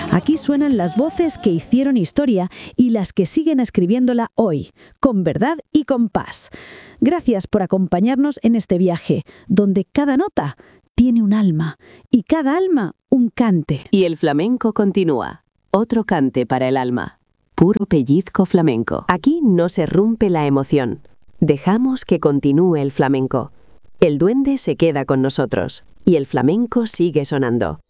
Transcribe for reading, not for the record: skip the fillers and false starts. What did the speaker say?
Aquí suenan las voces que hicieron historia y las que siguen escribiéndola hoy, con verdad y con paz. Gracias por acompañarnos en este viaje, donde cada nota tiene un alma y cada alma un cante. Y el flamenco continúa. Otro cante para el alma. Puro pellizco flamenco. Aquí no se rompe la emoción. Dejamos que continúe el flamenco. El duende se queda con nosotros y el flamenco sigue sonando.